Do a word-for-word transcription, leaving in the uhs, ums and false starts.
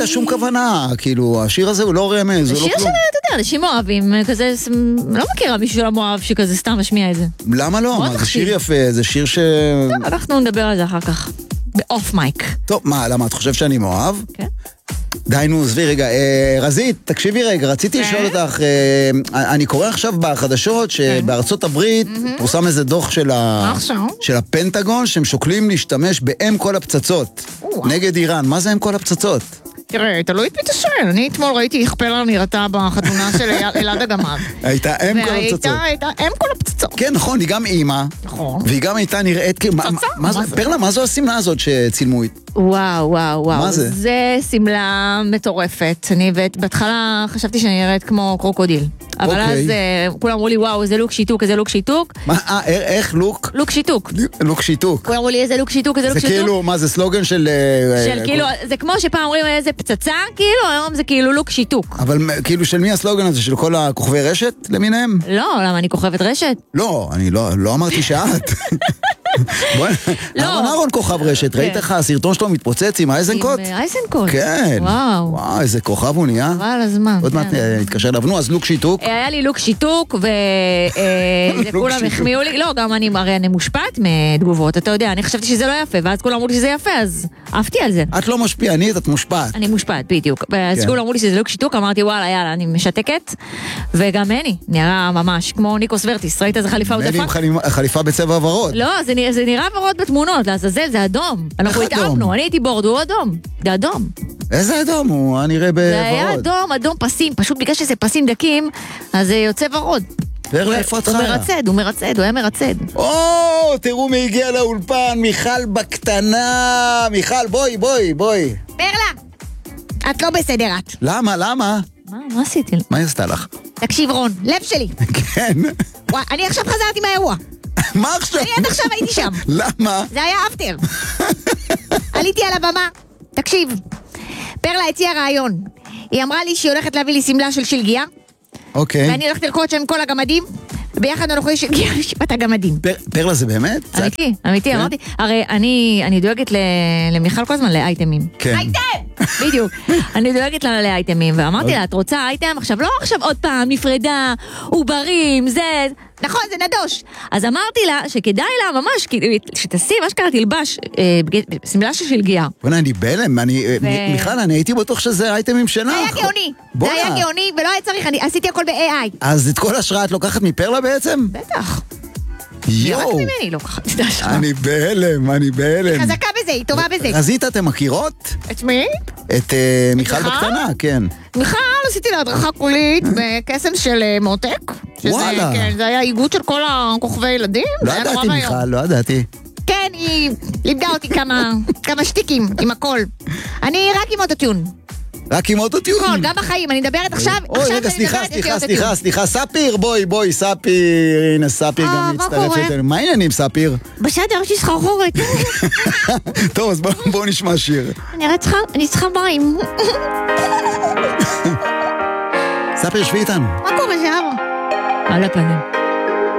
הייתה שום כוונה, כאילו, השיר הזה הוא לא רמז, זה שיר של, אתה יודע, אנשים אוהבים, כזה, לא מכירה מישהו שלא אוהב שכזה סתם משמיע את זה. למה לא? זה שיר יפה, זה שיר ש... אנחנו נדבר על זה אחר כך, באוף מייק. טוב, מה, למה, את חושב שאני מאוהב? כן. די, נו, עזבי רגע, אה, רזית, תקשיבי רגע, רציתי לשאול אותך, אה, אני קורא עכשיו בחדשות שבארצות הברית פורסם איזה דוח של, ה, של הפנטגון שהם שוקלים להשתמש באם כל הפצצות נגד איראן. מה זה אם כל הפצצות? תראה, תלוי את מי אתה שואל. אני אתמול ראיתי איך פלר נראתה בחתונה של אלעד הגמד. הייתה אם כל הפצצות. והייתה אם כל הפצצות. כן, נכון, היא גם אימא. נכון. והיא גם הייתה נראית כאילו... פרלה, מה זו הסמלה הזאת שצילמו איתה? וואו, וואו, וואו. מה זה? זה סמלה מטורפת. אני בהתחלה חשבתי שאני נראית כמו קרוקודיל. אבל אז כולם אמרו לי, וואו, איזה לוק שיתוק, איזה לוק שיתוק. מה, אה, איך לוק? לוק שיתוק. לוק שיתוק. כולם אמרו לי, איזה לוק שיתוק, איזה לוק שיתוק. זה כאילו, מה זה סלוגן של... של כאילו, זה כמו שפעם אומרים איזה פצצה, כאילו, היום זה כאילו לוק שיתוק. אבל כאילו של מי הסלוגן הזה? של כל הכוכבי רשת למיניהם? לא, למה אני כוכבת רשת? לא, אני לא אמרתי שאת. אהרון אהרון כוכב רשת, ראית לך, הסרטון שלו מתפוצץ עם אייזנקוט? עם אייזנקוט? כן. וואו. וואו, איזה כוכב הוא נהיה. וואו, הזמן. עוד מעט נתקשר אליו. נו, אז לוק שיתוק. היה לי לוק שיתוק, וכולם החמיאו לי. לא, גם אני הרי אני מושפעת מתגובות, אתה יודע, אני חשבתי שזה לא יפה, ואז כולם אמרו לי שזה יפה, אז אהבתי על זה. את לא משפיענית, את מושפעת. אני מושפעת, בדיוק. אז כולם אמרו לי שזה לוק שיתוק, אמרתי, וואלה, יאללה, אני משתקת, וגם מני, נראה ממש כמו ניקוס ורטיס, ראית איזה חליפה הוא דפק? מני עם חליפה בצבע ורוד. לא, זה נראה ורוד בתמונות, לעזאזל, זה אדום. אנחנו התאמנו, אני הייתי בורד, הוא אדום. זה אדום. איזה אדום? הוא היה נראה בוורוד. זה היה אדום, אדום פסים, פשוט בגלל שזה פסים דקים, אז זה יוצא ורוד. פרלה, איפה את חיה? הוא מרצד, הוא מרצד, הוא היה מרצד. או, תראו מי הגיע לאולפן, מיכל בקטנה. מיכל, בואי, בואי, בואי. פרלה, את לא בסדר את. למה, למה? מה, מה עשיתי? מה היא עשתה לך? תקשיב רון, לב שלי. כן. וואי, אני עכשיו חזרתי מהאירוע. מה עכשיו? אני עד עכשיו הייתי שם. למה? זה היה אפטר. עליתי על הבמה. תקשיב, פרלה הציעה רעיון. היא אמרה לי שהיא הולכת להביא לי סמלה של שלגיה. אוקיי. ואני הולכת לרקוד שם עם כל הגמדים, וביחד אנחנו יש שלגיה שיפת הגמדים. פרלה זה באמת? אמיתי, אמיתי, אמרתי. הרי אני דואגת למיכל כל הזמן לאייטמים. כן. אייטם! בדיוק. אני דואגת לה לאייטמים, ואמרתי לה, את רוצה אייטם? עכשיו, לא עכשיו עוד פעם, מפרדה, עוברים, זה... נכון, זה נדוש. אז אמרתי לה שכדאי לה ממש, שתשים, מה שקרה, תלבש, סמלה של שלגיה. בוא'נה, אני בלם, מיכל, אני הייתי בטוח שזה אייטמים שלך. זה היה גאוני, זה היה גאוני, ולא היה צריך, אני עשיתי הכל ב-איי איי. אז את כל השראה את לוקחת מפרלה בעצם? בטח. יואו. רק ממני לוקחת את ההשראה. אני בהלם, אני בהלם. היא חזקה בזה, היא טובה בזה. רזית, אתם מכירות? את מי? את מיכל בקטנה, כן. מיכל, עשיתי לה הדרכה קולית בקסם של מותק. וואלה. כן, זה היה איגוד של כל הכוכבי ילדים. לא ידעתי מיכל, לא ידעתי. כן, היא לימדה אותי כמה שטיקים עם הכל. אני רק עם אוטוטיון. רק עם אוטוטיון? כל, גם בחיים, אני מדברת עכשיו, אוי, רגע, סליחה, סליחה, סליחה, סליחה, ספיר, בואי, בואי, ספיר, הנה ספיר גם מצטרפת אלינו. מה העניינים, ספיר? בסדר, יש לי סחרחורת. טוב, אז בואו נשמע שיר. אני צריכה מים. ספיר, שבי איתנו. מה קורה שם? על הפנים.